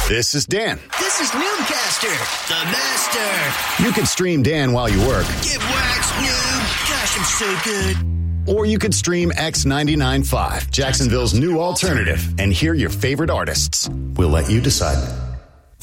This is Dan. This is Noobcaster, the master. You can stream Dan while you work. Get waxed, noob. Gosh, I'm so good. Or you could stream X99.5, Jacksonville's new alternative, and hear your favorite artists. We'll let you decide.